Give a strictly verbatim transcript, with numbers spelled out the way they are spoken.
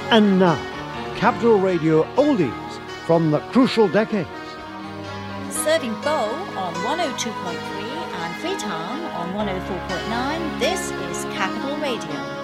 And now, Capital Radio Oldies from the crucial decades. Serving Bow on one oh two point three and Freetown on one oh four point nine, this is Capital Radio.